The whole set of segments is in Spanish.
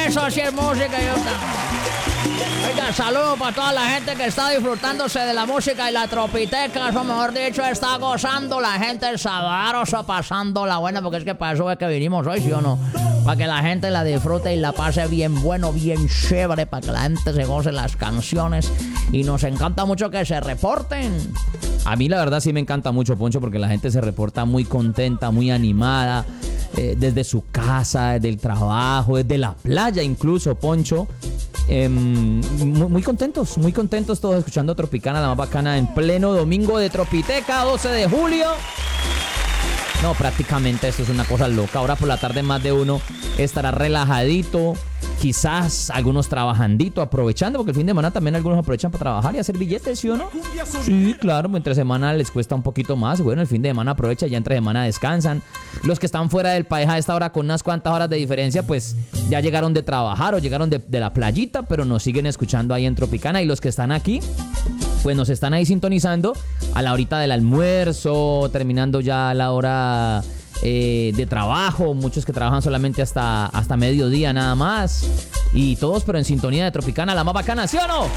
Eso sí es música, yo también. Oiga, saludos para toda la gente que está disfrutándose de la música y la tropiteca. Eso, mejor dicho, está gozando la gente sabrosa, pasando la buena, porque es que para eso es que vinimos hoy, ¿sí o no? Para que la gente la disfrute y la pase bien bueno, bien chévere, para que la gente se goce las canciones. Y nos encanta mucho que se reporten. A mí la verdad sí me encanta mucho, Poncho, porque la gente se reporta muy contenta, muy animada, desde su casa, desde el trabajo, desde la playa incluso, Poncho. Muy contentos todos escuchando Tropicana, la más bacana, en pleno domingo de Tropiteca, 12 de julio. No, prácticamente esto es una cosa loca. Ahora por la tarde más de uno estará relajadito, quizás algunos trabajandito, aprovechando, porque el fin de semana también algunos aprovechan para trabajar y hacer billetes, ¿sí o no? Sí, claro, entre semana les cuesta un poquito más. Bueno, el fin de semana aprovecha, ya entre semana descansan. Los que están fuera del país a esta hora con unas cuantas horas de diferencia, pues ya llegaron de trabajar o llegaron de la playita, pero nos siguen escuchando ahí en Tropicana. Y los que están aquí, pues nos están ahí sintonizando a la horita del almuerzo, terminando ya la hora de trabajo, muchos que trabajan solamente hasta mediodía nada más, y todos pero en sintonía de Tropicana, la más bacana, ¿sí o no?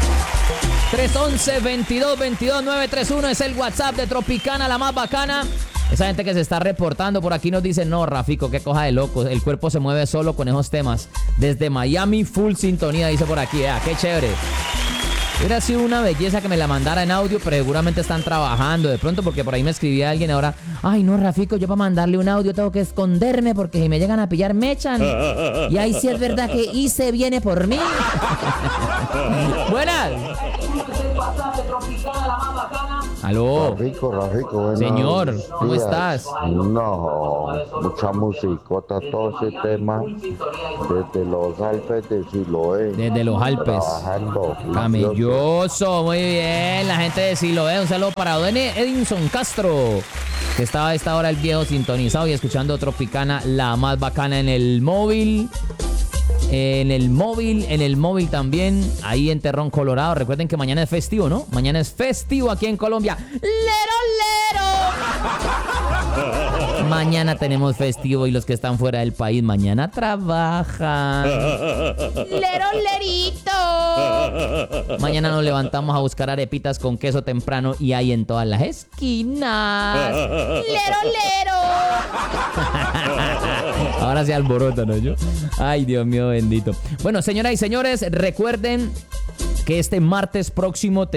311-2222-931 es el WhatsApp de Tropicana, la más bacana. Esa gente que se está reportando por aquí nos dice, no, Rafico, qué cosa de loco, el cuerpo se mueve solo con esos temas. Desde Miami, full sintonía, dice por aquí, qué chévere. Hubiera sido una belleza que me la mandara en audio, pero seguramente están trabajando de pronto, porque por ahí me escribía alguien ahora, ay no, Rafico, yo para mandarle un audio tengo que esconderme porque si me llegan a pillar me echan. Y ahí sí es verdad que hice viene por mí. Buenas. Aló. Rafico, señor, ¿cómo estás? No, mucha musicota, todo ese tema, desde los Alpes de Siloé. Desde los Alpes. Camelloso, muy bien, la gente de Siloé, un saludo para Don Edinson Castro, que estaba a esta hora el viejo sintonizado y escuchando Tropicana, la más bacana en el móvil. En el móvil también, ahí en Terrón, Colorado. Recuerden que mañana es festivo, ¿no? Mañana es festivo aquí en Colombia. ¡Lero, lero! Mañana tenemos festivo y los que están fuera del país mañana trabajan. ¡Lero, lerito! Mañana nos levantamos a buscar arepitas con queso temprano y hay en todas las esquinas. ¡Lero, lero! Ahora se alborota, ¿no? Yo. Ay, Dios mío bendito. Bueno, señoras y señores, recuerden que este martes próximo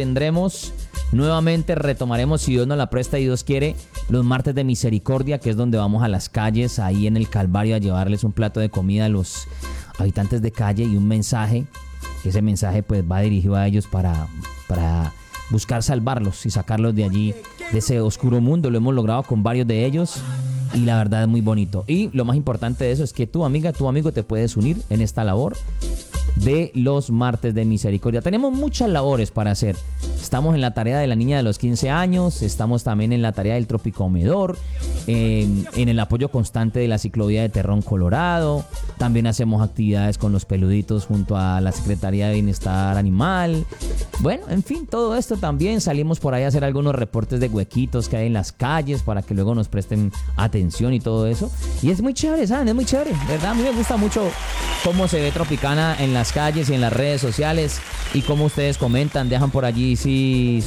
retomaremos, si Dios nos la presta y Dios quiere, los martes de misericordia, que es donde vamos a las calles, ahí en el Calvario, a llevarles un plato de comida a los habitantes de calle y un mensaje. Ese mensaje pues va dirigido a ellos para buscar salvarlos y sacarlos de allí, de ese oscuro mundo. Lo hemos logrado con varios de ellos. Y la verdad es muy bonito. Y lo más importante de eso es que tu amiga, tu amigo te puedes unir en esta labor de los martes de misericordia. Tenemos muchas labores para hacer. Estamos en la tarea de la niña de los 15 años, estamos también en la tarea del Tropicomedor, en el apoyo constante de la ciclovía de Terrón, Colorado. También hacemos actividades con los peluditos junto a la Secretaría de Bienestar Animal. Bueno, en fin, todo esto también. Salimos por ahí a hacer algunos reportes de huequitos que hay en las calles para que luego nos presten atención y todo eso. Y es muy chévere, ¿saben? Es muy chévere, ¿verdad? A mí me gusta mucho cómo se ve Tropicana en las calles y en las redes sociales y cómo ustedes comentan, dejan por allí sí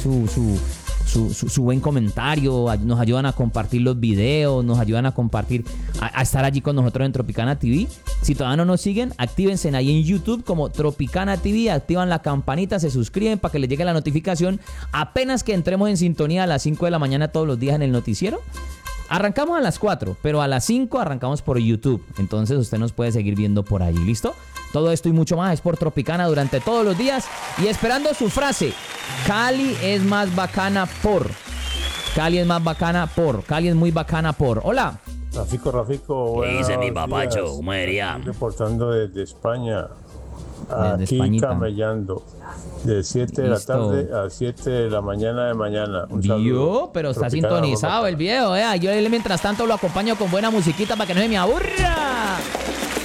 su buen comentario, nos ayudan a compartir los videos, nos ayudan a compartir, a estar allí con nosotros en Tropicana TV. Si todavía no nos siguen, actívense ahí en YouTube como Tropicana TV, activan la campanita, se suscriben para que les llegue la notificación apenas que entremos en sintonía a las 5 de la mañana todos los días en el noticiero. Arrancamos a las 4, pero a las 5 arrancamos por YouTube. Entonces usted nos puede seguir viendo por allí, ¿listo? Todo esto y mucho más es por Tropicana durante todos los días. Y esperando su frase, Cali es más bacana por. Cali es más bacana por. Cali es muy bacana por. Hola. Rafico. ¿Qué dice mi papacho? ¿Cómo diría? Reportando desde España. Desde aquí Españita. Camellando. De 7 de la tarde a 7 de la mañana de mañana. Un Vio, saludo. pero está Tropicana, sintonizado el viejo, Yo mientras tanto lo acompaño con buena musiquita para que no se me aburra.